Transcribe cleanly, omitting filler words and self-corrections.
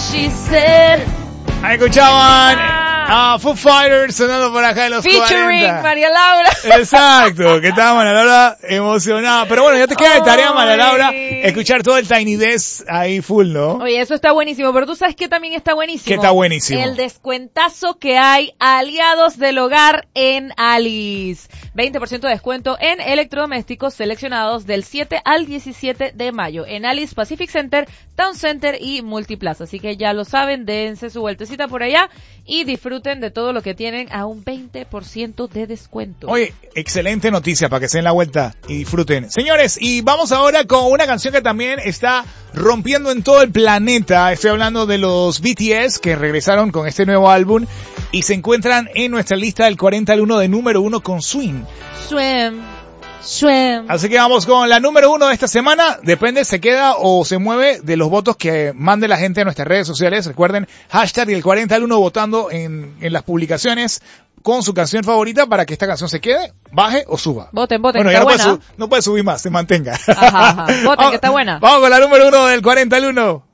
she said. Ahí escuchaban a Foo Fighters sonando por acá en los Featuring 40. María Laura. Exacto, que estaba María Laura emocionada. Pero bueno, ya te queda de tarea, María Laura, escuchar todo el Tiny Desk ahí full, ¿no? Oye, eso está buenísimo, pero tú sabes que también está buenísimo. ¿Qué está buenísimo? El descuentazo que hay a aliados del hogar en Alice. 20% de descuento en electrodomésticos seleccionados del 7 al 17 de mayo en Alice Pacific Center, Town Center y Multiplaza. Así que ya lo saben, dense su vueltecita por allá y disfruten de todo lo que tienen a un 20% de descuento. Oye, excelente noticia para que se den la vuelta y disfruten. Señores, y vamos ahora con una canción que también está rompiendo en todo el planeta. Estoy hablando de los BTS que regresaron con este nuevo álbum y se encuentran en nuestra lista del 40 al 1 de número 1 con Swim. Swim. Swim. Así que vamos con la número 1 de esta semana. Depende, se queda o se mueve de los votos que mande la gente a nuestras redes sociales. Recuerden, hashtag el 40 al 1 votando en las publicaciones con su canción favorita para que esta canción se quede, baje o suba. Voten, Bueno, está ya buena. no puede subir más, se mantenga. Ajá. Voten, que está buena. Vamos con la número 1 del 40 al 1.